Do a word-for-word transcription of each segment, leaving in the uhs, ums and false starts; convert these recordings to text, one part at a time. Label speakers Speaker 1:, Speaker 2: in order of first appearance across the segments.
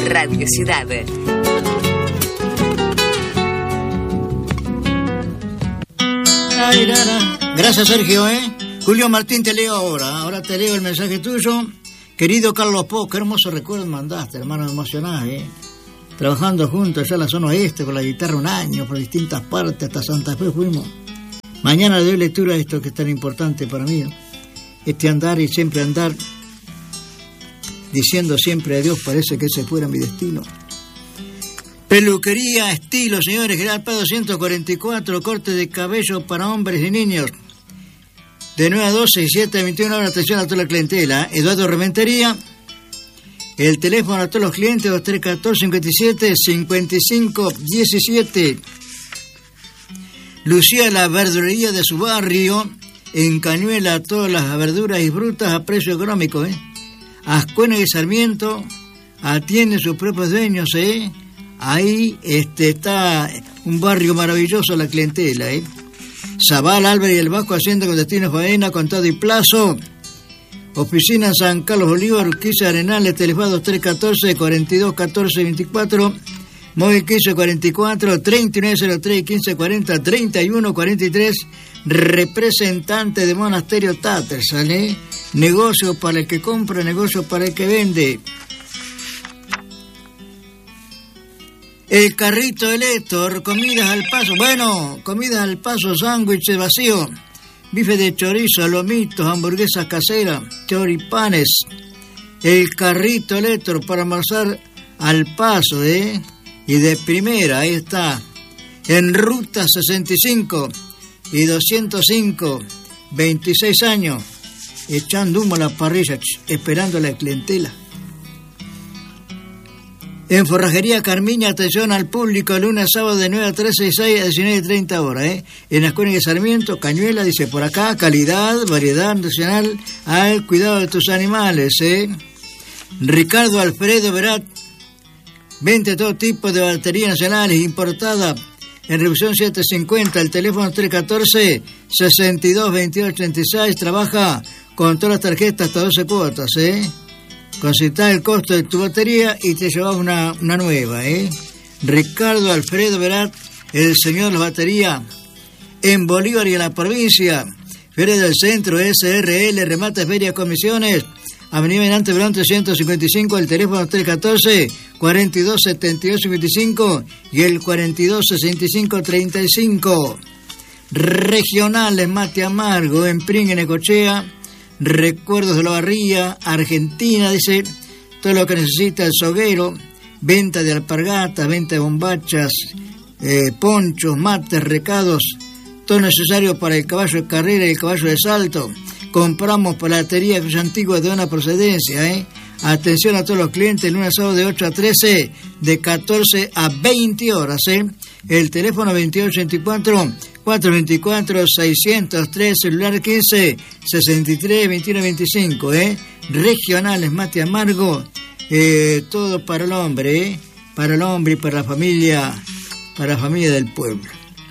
Speaker 1: Radio Ciudad.
Speaker 2: Ay, rara. Gracias, Sergio, ¿eh? Julio Martín, te leo ahora. Ahora te leo el mensaje tuyo. Querido Carlos Po, qué hermoso recuerdo mandaste, hermano, emocionado, ¿eh? Trabajando juntos allá en la zona oeste con la guitarra un año, por distintas partes, hasta Santa Fe fuimos. Mañana le doy lectura a esto que es tan importante para mí, ¿no? Este andar y siempre andar, diciendo siempre a Dios, parece que ese fuera mi destino. Peluquería Estilo, señores, General Paz doscientos cuarenta y cuatro, corte de cabello para hombres y niños. De nueve a doce y siete a veintiuna horas, atención a toda la clientela. Eduardo Rementería, el teléfono a todos los clientes, dos tres uno cuatro, cincuenta y siete, cincuenta y cinco, diecisiete. Lucía, la verdulería de su barrio, en Cañuela, todas las verduras y frutas a precio económico, ¿eh? Ascuena y Sarmiento, atiende sus propios dueños, ¿eh? Ahí este, está un barrio maravilloso, la clientela, ¿eh? Zabal, Álvarez y el Vasco, hacienda con destino faena, contado y plazo. Oficina San Carlos Oliva, Urquiza Arenales, teléfono dos tres uno cuatro, cuarenta y dos catorce veinticuatro, móvil quince cuarenta y cuatro, treinta y nueve cero tres, quince cuarenta, treinta y uno cuarenta y tres, representante de Monasterio Tattersall, ¿eh? Negocio para el que compra, negocio para el que vende. El carrito del Héctor, comidas al paso, bueno, comidas al paso, sándwiches vacíos, bife de chorizo, lomitos, hamburguesas caseras, choripanes. El carrito del Héctor para almorzar al paso, ¿eh? Y de primera, ahí está, en ruta sesenta y cinco y doscientos cinco, veintiséis años, echando humo a la parrilla, esperando a la clientela. En Forrajería Carmiña, atención al público, lunes a sábado de nueve a trece y seis a diecinueve y treinta horas, ¿eh? En Ascuéniga y Sarmiento, Cañuela, dice por acá, calidad, variedad nacional al cuidado de tus animales, ¿eh? Ricardo Alfredo Verat, vende todo tipo de baterías nacionales importadas en reducción setecientos cincuenta, el teléfono tres uno cuatro, sesenta y dos, veintiocho ochenta y seis, trabaja con todas las tarjetas hasta doce cuotas, ¿eh? Consultar el costo de tu batería y te llevas una, una nueva, ¿eh? Ricardo Alfredo Verat, el señor de las baterías, en Bolívar y en la provincia. Feria del Centro, S R L, remate, ferias, comisiones, Avenida Venante Verón trescientos cincuenta y cinco, el teléfono tres uno cuatro, cuarenta y dos, setenta y dos, cincuenta y cinco y el cuarenta y dos, sesenta y cinco, treinta y cinco. Regionales, mate amargo, en Pring, en Necochea. Recuerdos de la Barría, Argentina, dice, todo lo que necesita el soguero, venta de alpargatas, venta de bombachas, eh, ponchos, mates, recados, todo necesario para el caballo de carrera y el caballo de salto. Compramos palatería Cruz Antigua de buena procedencia, ¿eh? Atención a todos los clientes, lunes a sábado de ocho a trece, de catorce a veinte horas, ¿eh? El teléfono veintiocho ochenta y cuatro, cuatrocientos veinticuatro, seiscientos tres, celular quince, sesenta y tres, veintiuno, veinticinco, ¿eh? Regionales, mate amargo, eh, todo para el hombre, ¿eh? Para el hombre y para la familia, para la familia del pueblo.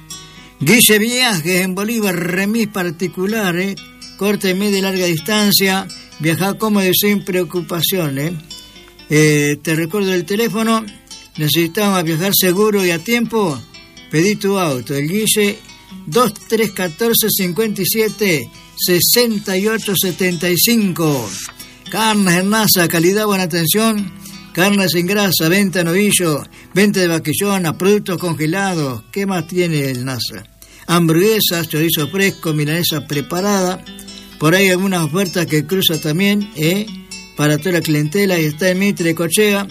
Speaker 2: Guille Viajes en Bolívar, remis particular, ¿eh? Corte media y larga distancia, viajar cómodo y sin preocupaciones, ¿eh? Eh, te recuerdo el teléfono, necesitamos viajar seguro y a tiempo, pedí tu auto, el Guille dos tres uno cuatro, cincuenta y siete, sesenta y ocho, setenta y cinco. Carnes Hernasa, calidad, buena atención, carnes sin grasa, venta novillo, venta de vaquillona, productos congelados. ¿Qué más tiene el NASA? Hamburguesas, chorizo fresco, milanesa preparada. Por ahí algunas ofertas que cruza también, ¿eh? Para toda la clientela, y está en Mitre, Cochea.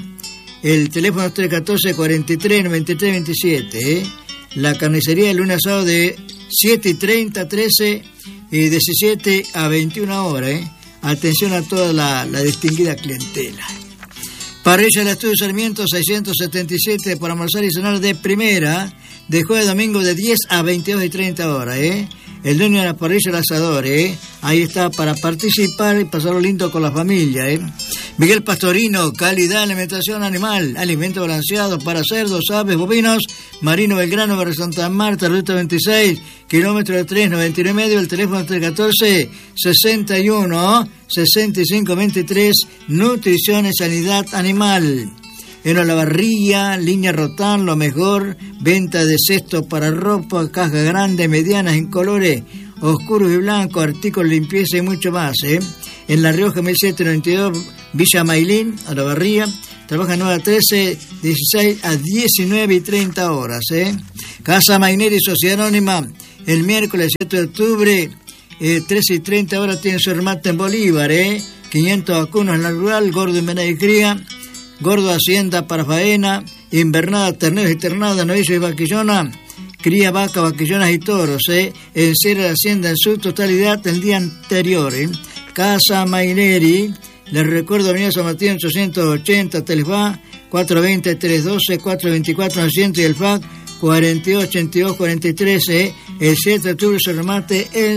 Speaker 2: El teléfono es tres uno cuatro, cuarenta y tres, noventa y tres, veintisiete, ¿eh? La carnicería el lunes a sábado de siete y treinta, trece y diecisiete a veintiuna horas, ¿eh? Atención a toda la, la distinguida clientela. Parrilla del Estudio Sarmiento seiscientos setenta y siete para almorzar y cenar de primera, de jueves a domingo de diez a veintidós y treinta horas, ¿eh? El dueño de la parrilla, el asador, ¿eh? Ahí está para participar y pasarlo lindo con la familia, ¿eh? Miguel Pastorino, calidad, alimentación animal, alimentos balanceados para cerdos, aves, bovinos, Marino Belgrano, Barrio Santa Marta, ruta veintiséis, kilómetro de tres, noventa y nueve y medio, el teléfono tres uno cuatro, sesenta y uno, sesenta y cinco, veintitrés, nutrición y sanidad animal. En Olavarría, línea Rotán, lo mejor, venta de cestos para ropa, cajas grandes, medianas, en colores oscuros y blancos, artículos de limpieza y mucho más, ¿eh? En La Rioja, mil setecientos noventa y dos, Villa Mailín, Olavarría, trabaja nueve a trece, dieciséis a diecinueve y treinta horas, ¿eh? Casa Maineri, Sociedad Anónima, el miércoles siete de octubre, eh, trece y treinta horas, tiene su remate en Bolívar, ¿eh? quinientos vacunos en la rural, gordo en venada y cría, gordo hacienda para faena, invernada, terneros y ternadas, novillos y vaquillona, cría vaca, vaquillonas y toros, ¿eh? En cierre de hacienda en su totalidad el día anterior, ¿eh? Casa Maineri, les recuerdo, avenida San Martín ochocientos ochenta, Telefá cuatro veinte, trescientos doce, cuatro veinticuatro, novecientos y el F A C cuarenta y ocho, ochenta y dos, cuarenta y tres, ¿eh? El siete de octubre se remate el